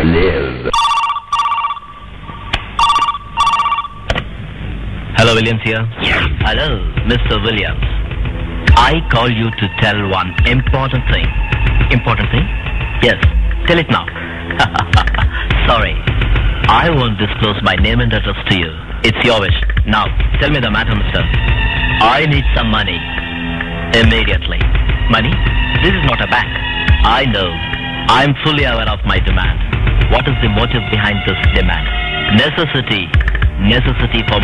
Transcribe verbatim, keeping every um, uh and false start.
live. Hello, Williams here. Hello, Mister Williams. I call you to tell one important thing. Important thing? Yes. Tell it now. Sorry. I won't disclose my name and address to you. It's your wish. Now, tell me the matter, mister. I need some money. Immediately. Money? This is not a bank. I know. I'm fully aware of my demand. What is the motive behind this demand? Necessity. Necessity for